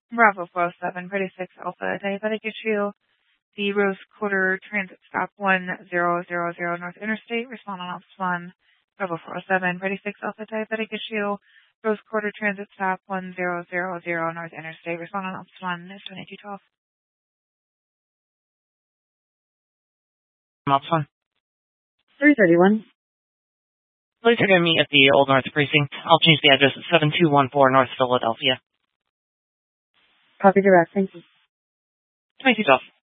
Bravo 407, Pretty 6 Alpha, diabetic issue. The Rose Quarter Transit Stop 1000 North Interstate, respond on Ops 1. Bravo 407, Pretty 6 Alpha, diabetic issue. Rose Quarter Transit Stop 1000 North Interstate, respond on Ops 1. Is 2212. Ops 1. 331. Please are going to meet at the Old North Precinct. I'll change the address to 7214 North Philadelphia. Copy direct. Thank you. 2212.